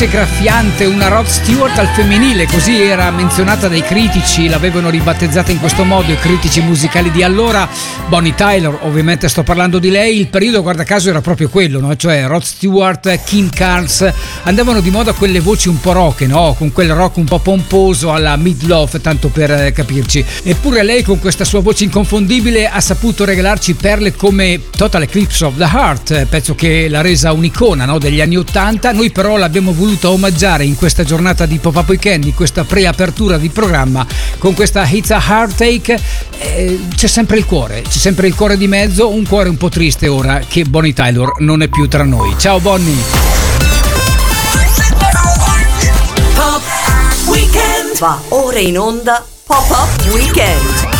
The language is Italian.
graffiante, una Rod Stewart al femminile, così era menzionata dai critici, l'avevano ribattezzata in questo modo i critici musicali di allora. Bonnie Tyler, ovviamente sto parlando di lei, il periodo guarda caso era proprio quello, no? Cioè Rod Stewart, Kim Carnes, andavano di moda quelle voci un po' rock, no? Con quel rock un po' pomposo alla Meat Loaf, tanto per capirci. Eppure lei con questa sua voce inconfondibile ha saputo regalarci perle come Total Eclipse of the Heart, pezzo che l'ha resa un'icona, no? Degli anni 80. Noi però l'abbiamo voluto omaggiare in questa giornata di Pop-Up Weekend, in questa preapertura di programma, con questa It's a Heartache. C'è sempre il cuore di mezzo, un cuore un po' triste ora che Bonnie Tyler non è più tra noi. Ciao Bonnie. Pop Weekend va ora in onda Pop-Up Weekend.